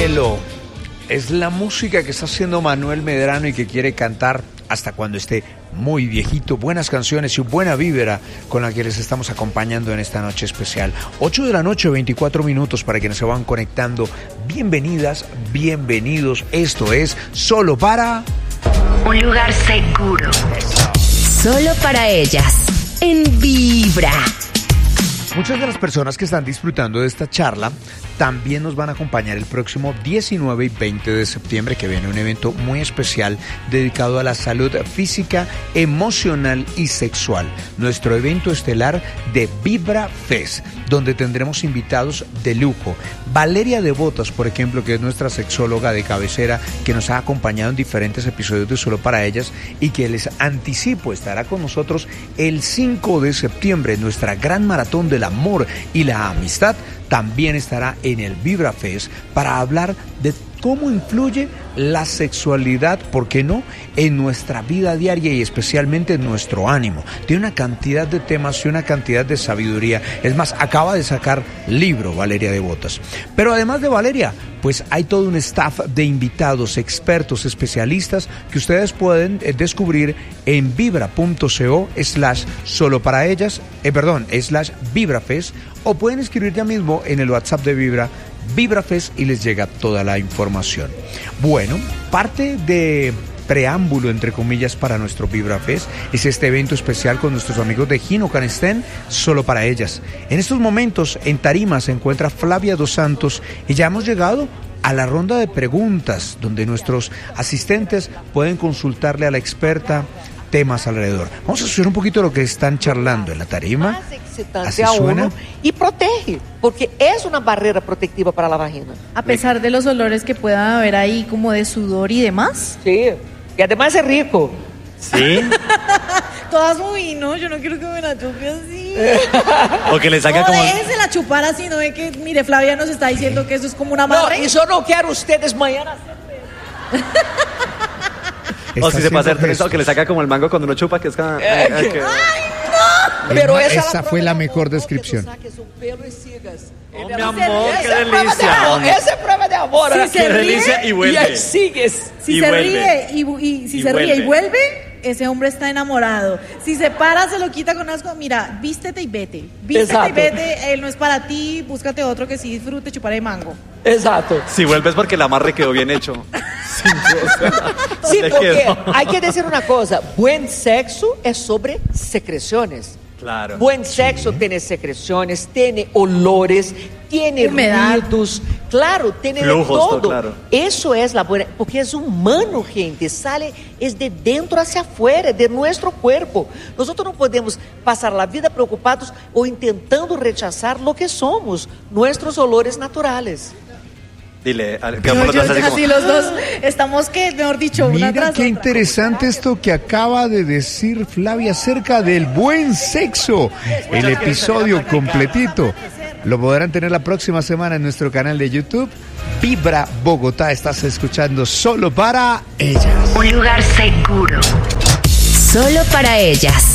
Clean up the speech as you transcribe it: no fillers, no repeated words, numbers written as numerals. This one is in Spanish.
cielo. Es la música que está haciendo Manuel Medrano y que quiere cantar hasta cuando esté muy viejito. Buenas canciones y buena vibra con la que les estamos acompañando en esta noche especial. 8 de la noche, 24 minutos para quienes se van conectando. Bienvenidas, bienvenidos. Esto es Solo para... Un lugar seguro. Solo para ellas. En Vibra. Muchas de las personas que están disfrutando de esta charla también nos van a acompañar el próximo 19 y 20 de septiembre, que viene un evento muy especial dedicado a la salud física, emocional y sexual. Nuestro evento estelar de Vibra Fest, donde tendremos invitados de lujo. Valeria de Botas, por ejemplo, que es nuestra sexóloga de cabecera, que nos ha acompañado en diferentes episodios de Solo para Ellas y que les anticipo estará con nosotros el 5 de septiembre, nuestra gran maratón del amor y la amistad. También estará en el Vibra Fest para hablar de cómo influye la sexualidad, ¿por qué no?, en nuestra vida diaria y especialmente en nuestro ánimo. Tiene una cantidad de temas y una cantidad de sabiduría. Es más, acaba de sacar libro Valeria de Botas. Pero además de Valeria, pues hay todo un staff de invitados, expertos, especialistas que ustedes pueden descubrir en vibra.co/solo para ellas, /VibraFest, o pueden escribir ya mismo en el WhatsApp de Vibra, VibraFest, y les llega toda la información. Bueno, parte de preámbulo, entre comillas, para nuestro VibraFest es este evento especial con nuestros amigos de Gino Canestén, Solo para Ellas. En estos momentos, en tarima se encuentra Flavia Dos Santos y ya hemos llegado a la ronda de preguntas, donde nuestros asistentes pueden consultarle a la experta temas alrededor. Vamos a escuchar un poquito de lo que están charlando en la tarima. Así suena. Y protege, porque es una barrera protectiva para la vagina. A pesar de los olores que puedan haber ahí, como de sudor y demás. Sí, y además es rico. ¿Sí? Todas muy, no, yo no quiero que me la chupe así. O que le saca no, como... déjense la chupar así, no ve que, mire, Flavia nos está diciendo que eso es como una amarre. No, y yo no quiero ustedes mañana hacer. O si se pasa hacer que le saca como el mango cuando uno chupa, que es cada... ¡Ay, no! Pero esa fue la mejor descripción. Oh, mi amor, qué delicia. Esa es prueba de amor. Si se ríe, delicia y vuelve. Y ahí sigues. Si se ríe y se ríe y vuelve, ese hombre está enamorado. Si se para, se lo quita con asco. Mira, vístete y vete. Vístete Exacto. y vete. Él no es para ti. Búscate otro que sí disfrute chupar de mango. Exacto. Si vuelves porque el amarre quedó bien hecho. Sí, porque hay que decir una cosa. Buen sexo es sobre secreciones. Claro. Buen sexo tiene secreciones, tiene olores, tiene humedad, ruidos, claro, tiene flujos, todo. Claro. Eso es la buena, porque es humano, gente, sale, es de dentro hacia afuera, de nuestro cuerpo. Nosotros no podemos pasar la vida preocupados o intentando rechazar lo que somos, nuestros olores naturales. Dile, Así los dos estamos, que mejor dicho, una Mira tras qué otra. Interesante esto que acaba de decir Flavia acerca del buen sexo. El episodio completito lo podrán tener la próxima semana en nuestro canal de YouTube. Vibra Bogotá, estás escuchando Solo para Ellas. Un lugar seguro. Solo para ellas.